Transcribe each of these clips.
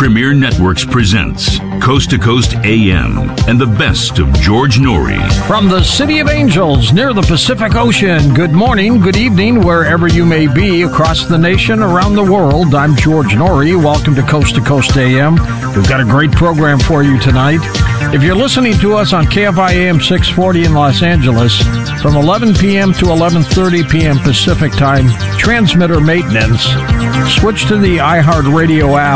Premier Networks presents Coast to Coast AM and the best of George Noory. From the City of Angels near the Pacific Ocean, good morning, good evening, wherever you may be across the nation, around the world. I'm George Noory. Welcome to Coast AM. We've got a great program for you tonight. If you're listening to us on KFI AM 640 in Los Angeles, from 11 p.m. to 11:30 p.m. Pacific Time, transmitter maintenance, switch to the iHeartRadio app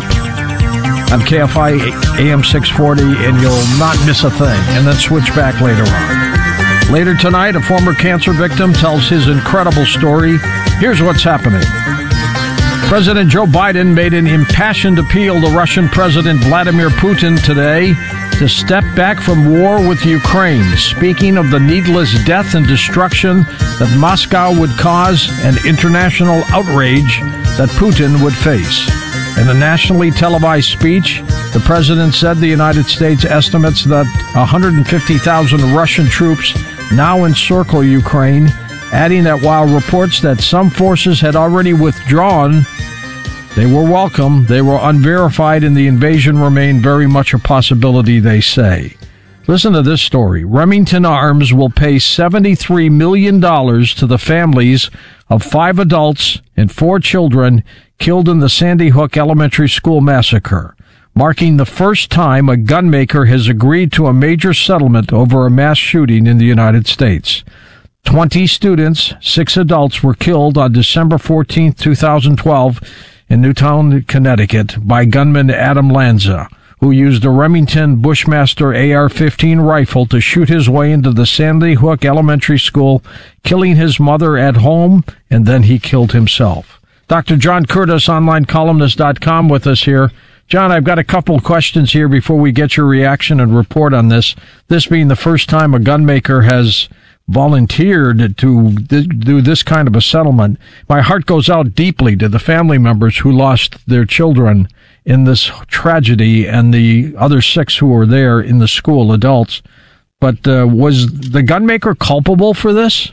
on KFI AM 640, and you'll not miss a thing, and then switch back later on. Later tonight, a former cancer victim tells his incredible story. Here's what's happening. President Joe Biden made an impassioned appeal to Russian President Vladimir Putin today to step back from war with Ukraine, speaking of the needless death and destruction that Moscow would cause and international outrage that Putin would face. In a nationally televised speech, the president said the United States estimates that 150,000 Russian troops now encircle Ukraine, adding that while reports that some forces had already withdrawn, they were welcome, they were unverified, and the invasion remained very much a possibility, they say. Listen to this story. Remington Arms will pay $73 million to the families of 5 adults and 4 children killed in the Sandy Hook Elementary School massacre, marking the first time a gunmaker has agreed to a major settlement over a mass shooting in the United States. 20 students, 6 adults were killed on December 14, 2012 in Newtown, Connecticut by gunman Adam Lanza, who used a Remington Bushmaster AR-15 rifle to shoot his way into the Sandy Hook Elementary School, killing his mother at home, and then he killed himself. Dr. John Curtis, onlinecolumnist.com, with us here. John, I've got a couple questions here before we get your reaction and report on this. This being the first time a gunmaker has volunteered to do this kind of a settlement. My heart goes out deeply to the family members who lost their children in this tragedy and the other 6 who were there in the school, adults. But was the gunmaker culpable for this?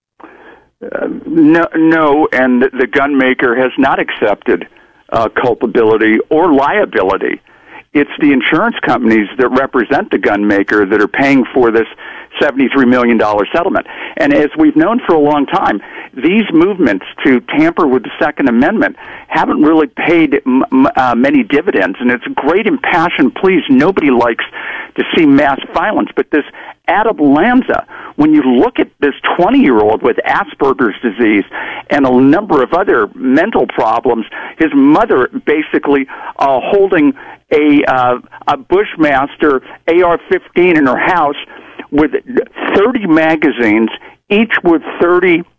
No, and the gunmaker has not accepted culpability or liability. It's the insurance companies that represent the gunmaker that are paying for this $73 million settlement. And as we've known for a long time, these movements to tamper with the Second Amendment haven't really paid many dividends. And it's a great impassioned plea. Nobody likes to see mass violence. But this Adam Lanza, when you look at this 20-year-old with Asperger's disease and a number of other mental problems, his mother basically holding a Bushmaster AR-15 in her house with 30 magazines, each with 30